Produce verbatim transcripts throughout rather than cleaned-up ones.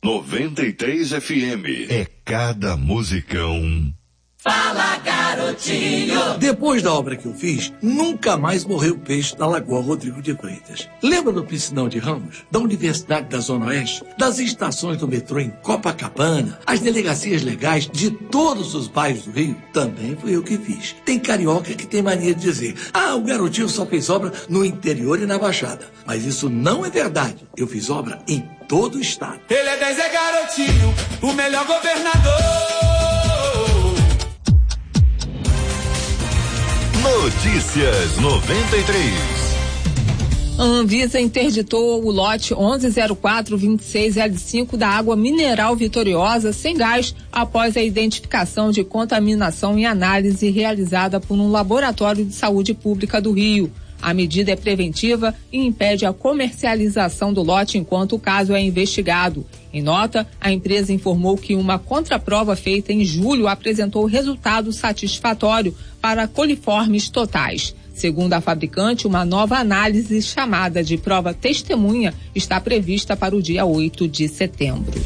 noventa e três F M. É cada musicão. Fala, garotinho! Depois da obra que eu fiz, nunca mais morreu peixe na Lagoa Rodrigo de Freitas. Lembra do piscinão de Ramos? Da Universidade da Zona Oeste? Das estações do metrô em Copacabana? As delegacias legais de todos os bairros do Rio? Também fui eu que fiz. Tem carioca que tem mania de dizer: ah, o garotinho só fez obra no interior e na Baixada. Mas isso não é verdade. Eu fiz obra em todo o estado. Ele é dez, é garotinho, o melhor governador. Notícias noventa e três. A Anvisa interditou o lote onze zero quatro vinte e seis L cinco da água mineral Vitoriosa sem gás após a identificação de contaminação em análise realizada por um laboratório de saúde pública do Rio. A medida é preventiva e impede a comercialização do lote enquanto o caso é investigado. Em nota, a empresa informou que uma contraprova feita em julho apresentou resultado satisfatório para coliformes totais. Segundo a fabricante, uma nova análise chamada de prova testemunha está prevista para o dia oito de setembro.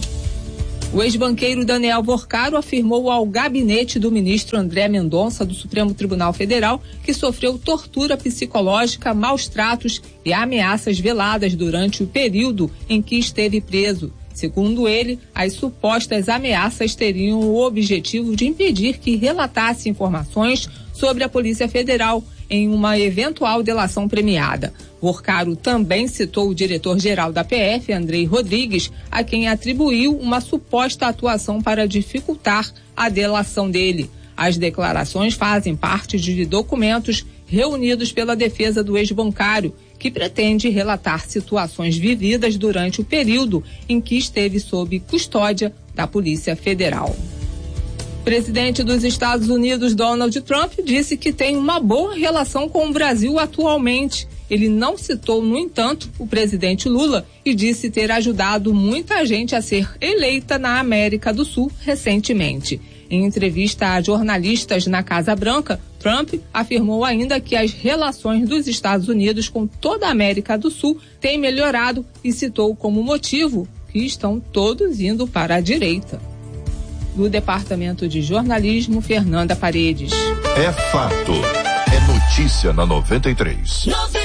O ex-banqueiro Daniel Vorcaro afirmou ao gabinete do ministro André Mendonça do Supremo Tribunal Federal que sofreu tortura psicológica, maus tratos e ameaças veladas durante o período em que esteve preso. Segundo ele, as supostas ameaças teriam o objetivo de impedir que relatasse informações sobre a Polícia Federal em uma eventual delação premiada. Vorcaro também citou o diretor-geral da P F, Andrei Rodrigues, a quem atribuiu uma suposta atuação para dificultar a delação dele. As declarações fazem parte de documentos reunidos pela defesa do ex-bancário, que pretende relatar situações vividas durante o período em que esteve sob custódia da Polícia Federal. O presidente dos Estados Unidos, Donald Trump, disse que tem uma boa relação com o Brasil atualmente. Ele não citou, no entanto, o presidente Lula e disse ter ajudado muita gente a ser eleita na América do Sul recentemente. Em entrevista a jornalistas na Casa Branca, Trump afirmou ainda que as relações dos Estados Unidos com toda a América do Sul têm melhorado e citou como motivo que estão todos indo para a direita. Do Departamento de Jornalismo, Fernanda Paredes. É fato. É notícia na noventa e três.